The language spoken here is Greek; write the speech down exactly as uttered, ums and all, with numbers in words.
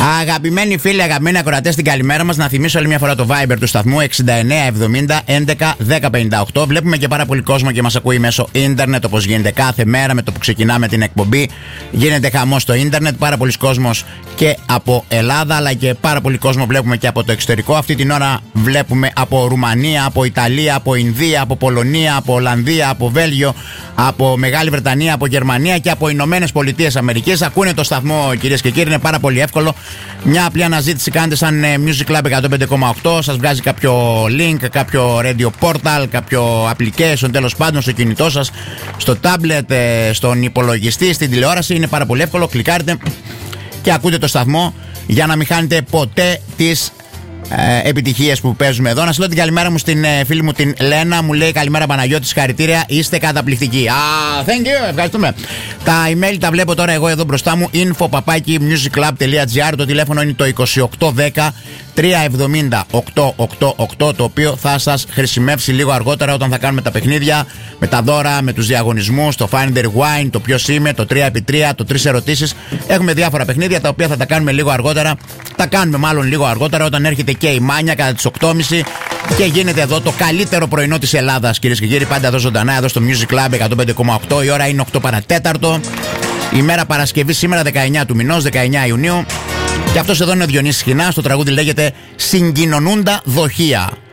Αγαπημένοι φίλοι, αγαπημένοι ακροατές, την καλημέρα μας. Να θυμίσω άλλη μια φορά το Viber του σταθμού εξήντα εννέα εβδομήντα έντεκα δέκα πενήντα οκτώ. Βλέπουμε και πάρα πολύ κόσμο και μας ακούει μέσω ίντερνετ, όπως γίνεται κάθε μέρα με το που ξεκινάμε την εκπομπή. Γίνεται χαμός στο ίντερνετ, πάρα πολλοί κόσμος και από Ελλάδα, αλλά και πάρα πολύ κόσμο βλέπουμε και από το εξωτερικό. Αυτή την ώρα βλέπουμε από Ρουμανία, από Ιταλία, από Ινδία, από Πολωνία, από Ολλανδία, από Βέλγιο, από Μεγάλη Βρετανία, από Γερμανία και από Ηνωμένες Πολιτείες Αμερικής. Ακούνε το σταθμό, κυρίες και κύριοι, είναι πάρα πολύ εύκολο. Μια απλή αναζήτηση κάνετε σαν Music Club εκατόν πέντε κόμμα οκτώ, σας βγάζει κάποιο link, κάποιο radio portal, κάποιο application, τέλος πάντων στο κινητό σας, στο tablet, στον υπολογιστή, στην τηλεόραση. Είναι πάρα πολύ εύκολο, κλικάρετε και ακούτε το σταθμό για να μην χάνετε ποτέ τις ε, επιτυχίες που παίζουμε εδώ. Να στείλω την καλημέρα μου στην ε, φίλη μου την Λένα. Μου λέει καλημέρα Παναγιώτη, συγχαρητήρια, είστε καταπληκτικοί. Ah, thank you, ευχαριστούμε. Τα email τα βλέπω τώρα εγώ εδώ μπροστά μου. info παπάκι musicclub.gr. Το τηλέφωνο είναι το είκοσι οκτώ δέκα τριακόσια εβδομήντα οκτακόσια ογδόντα οκτώ, το οποίο θα σας χρησιμεύσει λίγο αργότερα όταν θα κάνουμε τα παιχνίδια, με τα δώρα, με τους διαγωνισμούς, το Find the Rewind, το ποιος είμαι, το τρία επί τρία, το τρεις ερωτήσεις. Έχουμε διάφορα παιχνίδια τα οποία θα τα κάνουμε λίγο αργότερα. Τα κάνουμε μάλλον λίγο αργότερα όταν έρχεται και η Μάνια κατά τις οκτώ και μισή και γίνεται εδώ το καλύτερο πρωινό της Ελλάδας, κυρίες και κύριοι. Πάντα εδώ ζωντανά, εδώ στο Music Club εκατόν πέντε κόμμα οκτώ. Η ώρα είναι οκτώ παρά τέταρτο. Η μέρα Παρασκευή σήμερα δεκαεννέα του μηνός, δεκαεννέα Ιουνίου. Και αυτός εδώ είναι ο Διονύσης Χινάς. Το τραγούδι λέγεται Συγκοινωνούντα δοχεία.